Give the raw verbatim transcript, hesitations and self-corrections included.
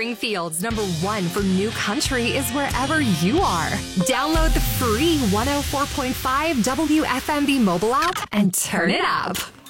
Springfield's number one for new country is wherever you are. Download the free one oh four point five W F M B mobile app and turn it up.